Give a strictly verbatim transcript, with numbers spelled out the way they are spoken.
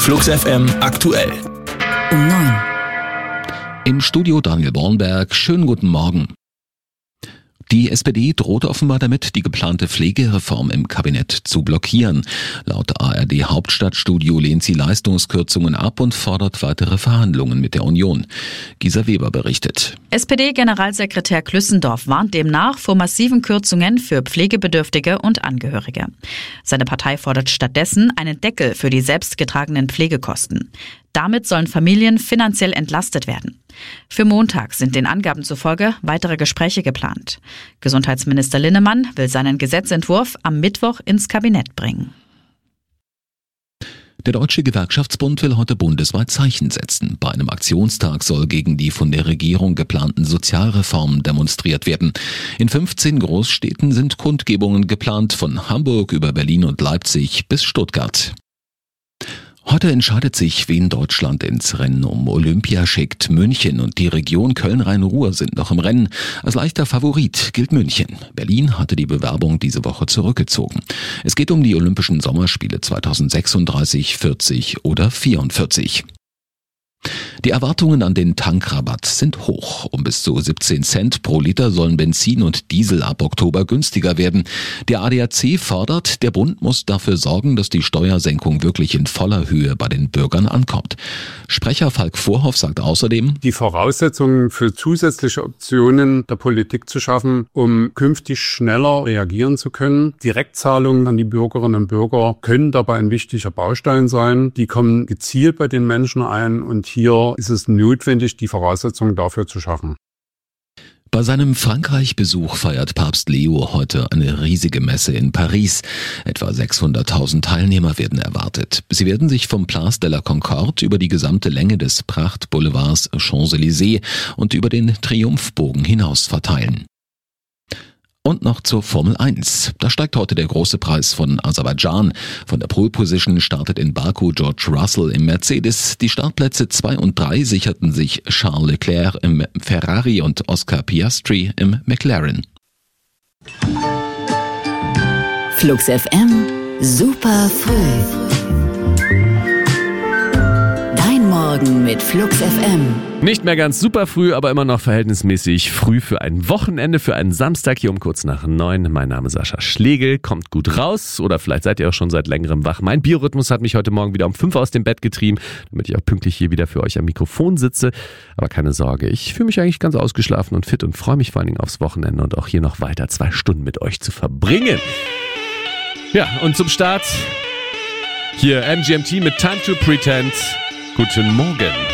Flux F M aktuell. Um neun. Im Studio Daniel Bornberg. Schönen guten Morgen. Die S P D droht offenbar damit, die geplante Pflegereform im Kabinett zu blockieren. Laut A R D Hauptstadtstudio lehnt sie Leistungskürzungen ab und fordert weitere Verhandlungen mit der Union. Gisa Weber berichtet. S P D-Generalsekretär Klüssendorf warnt demnach vor massiven Kürzungen für Pflegebedürftige und Angehörige. Seine Partei fordert stattdessen einen Deckel für die selbstgetragenen Pflegekosten. Damit sollen Familien finanziell entlastet werden. Für Montag sind den Angaben zufolge weitere Gespräche geplant. Gesundheitsminister Linnemann will seinen Gesetzentwurf am Mittwoch ins Kabinett bringen. Der Deutsche Gewerkschaftsbund will heute bundesweit Zeichen setzen. Bei einem Aktionstag soll gegen die von der Regierung geplanten Sozialreformen demonstriert werden. In fünfzehn Großstädten sind Kundgebungen geplant, von Hamburg über Berlin und Leipzig bis Stuttgart. Heute entscheidet sich, wen Deutschland ins Rennen um Olympia schickt. München und die Region Köln-Rhein-Ruhr sind noch im Rennen. Als leichter Favorit gilt München. Berlin hatte die Bewerbung diese Woche zurückgezogen. Es geht um die Olympischen Sommerspiele zweitausendsechsunddreißig, vierzig oder vierundvierzig. Die Erwartungen an den Tankrabatt sind hoch. Um bis zu siebzehn Cent pro Liter sollen Benzin und Diesel ab Oktober günstiger werden. Der A D A C fordert, der Bund muss dafür sorgen, dass die Steuersenkung wirklich in voller Höhe bei den Bürgern ankommt. Sprecher Falk Vorhoff sagt außerdem, die Voraussetzungen für zusätzliche Optionen der Politik zu schaffen, um künftig schneller reagieren zu können. Direktzahlungen an die Bürgerinnen und Bürger können dabei ein wichtiger Baustein sein. Die kommen gezielt bei den Menschen ein und hier ist es notwendig, die Voraussetzungen dafür zu schaffen. Bei seinem Frankreich-Besuch feiert Papst Leo heute eine riesige Messe in Paris. Etwa sechshunderttausend Teilnehmer werden erwartet. Sie werden sich vom Place de la Concorde über die gesamte Länge des Prachtboulevards Champs-Élysées und über den Triumphbogen hinaus verteilen. Und noch zur Formel eins. Da steigt heute der große Preis von Aserbaidschan. Von der Pole Position startet in Baku George Russell im Mercedes. Die Startplätze zwei und drei sicherten sich Charles Leclerc im Ferrari und Oscar Piastri im McLaren. Flux F M, super früh. Dein Morgen mit Flux F M. Nicht mehr ganz super früh, aber immer noch verhältnismäßig früh für ein Wochenende, für einen Samstag hier um kurz nach neun. Mein Name ist Sascha Schlegel, kommt gut raus oder vielleicht seid ihr auch schon seit längerem wach. Mein Biorhythmus hat mich heute Morgen wieder um fünf aus dem Bett getrieben, damit ich auch pünktlich hier wieder für euch am Mikrofon sitze. Aber keine Sorge, ich fühle mich eigentlich ganz ausgeschlafen und fit und freue mich vor allen Dingen aufs Wochenende und auch hier noch weiter zwei Stunden mit euch zu verbringen. Ja, und zum Start hier M G M T mit Time to Pretend. Guten Morgen.